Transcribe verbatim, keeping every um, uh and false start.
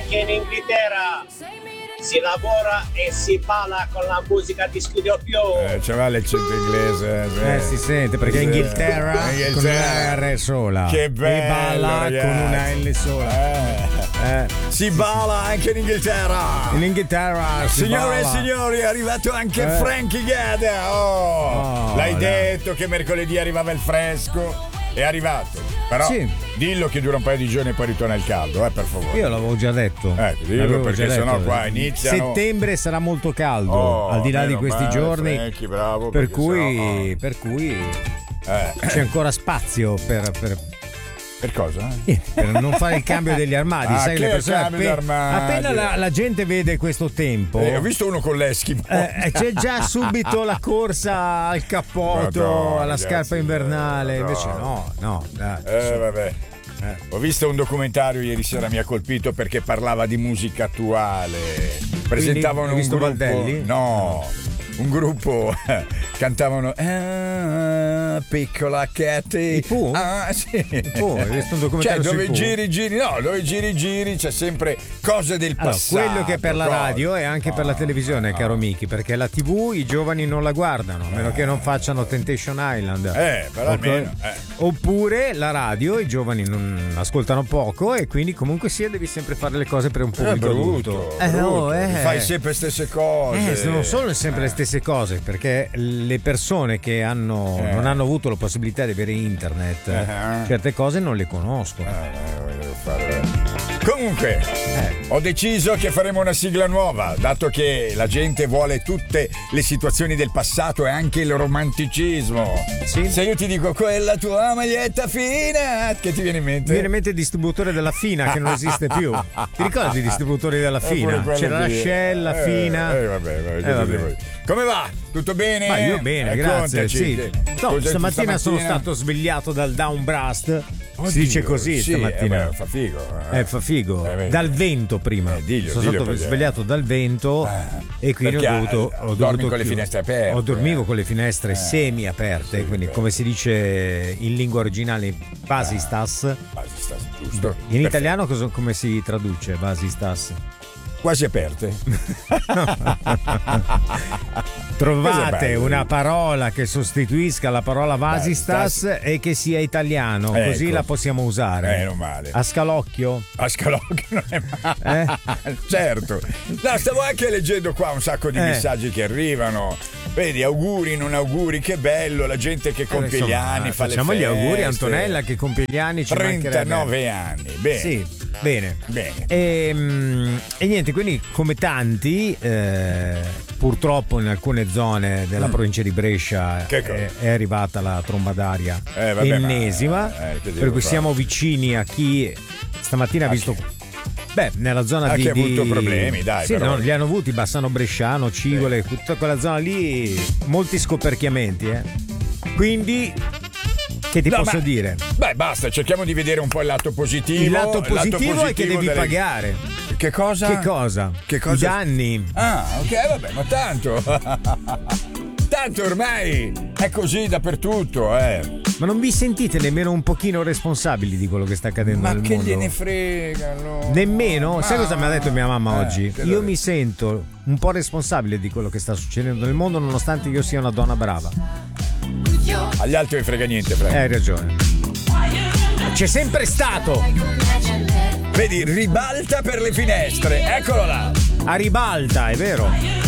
che in Inghilterra si lavora e si balla con la musica di Studio Più. Eh, c'è l'accento inglese. Sì. Eh, si sente perché sì. Inghilterra, Inghilterra con una R sola. Che bello, e balla ragazzi. con una L sola. Eh. Eh. Si balla anche in Inghilterra. In Inghilterra si Signore balla. e signori, è arrivato anche Eh. Frankie Gada. Oh, Oh, l'hai dai. detto che mercoledì arrivava il fresco. È arrivato. Però Sì. dillo che dura un paio di giorni e poi ritorna il caldo, eh, per favore. Io l'avevo già detto. Eh, dillo L'avevo perché già sennò detto. qua iniziano. Settembre sarà molto caldo, Oh, al di là di meno questi male, giorni. Frankie, bravo, per, perché cui, sennò, oh. per cui Eh. c'è ancora spazio per, per, Per cosa? per non fare il cambio degli armadi. Ah, Sai che che le persone cambio di appe- armadi? appena la, la gente vede questo tempo. Eh, ho visto uno con l'Eskimo. Eh, c'è già subito la corsa al cappotto, Madonna, alla ragazzi, scarpa invernale. Madonna. Invece no, no, dai. Eh, vabbè. Eh. Ho visto un documentario ieri sera, mi ha colpito perché parlava di musica attuale. Presentavano hai un visto gruppo. Baldelli? No, un gruppo cantavano ah, piccola Katy. I Pooh? Ah, sì. Pooh, hai visto un documentario Cioè, sui dove Pooh? giri giri, no, dove giri giri c'è sempre cose del Allora, passato. quello che è per la cose. radio è anche per la televisione, caro Miki, perché la tivù i giovani non la guardano, a meno che non facciano Temptation Island. Eh, però Ok? almeno, eh. Oppure la radio i giovani non ascoltano poco e quindi comunque sia devi sempre fare le cose per un È pubblico brutto, adulto. brutto. Eh, oh, eh. Fai sempre le stesse cose. Eh, non sono sempre le stesse cose, perché le persone che hanno, Eh. non hanno avuto la possibilità di avere internet, Eh. certe cose non le conoscono. Eh, devo fare- Comunque, Eh. ho deciso che faremo una sigla nuova, dato che la gente vuole tutte le situazioni del passato e anche il romanticismo. Sì. Se io ti dico quella tua maglietta fina, che ti viene in mente? Mi viene in mente il distributore della Fina che non esiste più. Ti ricordi i distributori della Eh, pure Fina? quello C'era la di- Shell, la eh, Fina. Eh, vabbè, vabbè, Eh, vabbè. vabbè. Come va? Tutto bene? Ma io bene, Eh, grazie. contaci, Sì. che- No, cosa- stamattina sono stamattina? stato svegliato dal downburst. Oddio, Si dice così sì, stamattina. eh, beh, fa figo. Eh. Eh, fa figo. Eh, vedi. Dal vento prima. Eh, diglielo, sono diglielo stato perché- svegliato dal vento Eh, e quindi ho perché, dovuto. eh, Ho dormi dovuto con le chiud- finestre aperte, Ho dormivo eh. con le finestre semi aperte, sì, quindi beh. come si dice in lingua originale, basistas. Ah, si sta giusto. In Perfetto. italiano cosa- come si traduce basistas? Quasi aperte. Trovate bello. una parola che sostituisca la parola vasistas Vasistas. e che sia italiano, così Ecco. la possiamo usare. Eh, non male. A scalocchio? A scalocchio non è male. Eh? Certo. No, stavo anche leggendo qua un sacco di Eh. messaggi che arrivano. Vedi, auguri, non auguri, che bello, la gente che compie Eh, gli insomma, anni, fa le facciamo gli auguri a feste. Antonella che compie gli anni, ci mancherebbe. trentanove anni. Bene. Sì, bene. Bene. E, mm, e niente, quindi come tanti, eh, purtroppo in alcune zone della provincia di Brescia Mm. Che cosa? è, è arrivata la tromba d'aria Eh, vabbè, ennesima, ma, eh, che devo per cui fare? siamo vicini a chi stamattina ha A visto... chi? Beh, nella zona Ah, di... chi ha avuto di- problemi, dai, Sì, però. no, li hanno avuti Bassano Bresciano, Civole, tutta quella zona lì, molti scoperchiamenti, eh. Quindi, che ti No, posso ma- dire? Beh, basta, cerchiamo di vedere un po' il lato positivo. Il lato positivo è che devi delle- pagare. Che cosa? Che cosa? Che cosa? I danni. Ah, ok, vabbè, ma tanto. Tanto ormai è così dappertutto, eh. Ma non vi sentite nemmeno un pochino responsabili di quello che sta accadendo Ma nel che mondo? gliene frega? no? Nemmeno? Sai Ah. cosa mi ha detto mia mamma Eh, oggi? che Io lo- mi sento un po' responsabile di quello che sta succedendo nel mondo, nonostante io sia una donna brava. Agli altri non frega niente, Frank. Eh, hai ragione. C'è sempre stato. Vedi, ribalta per le finestre, eccolo là. A ribalta, è vero.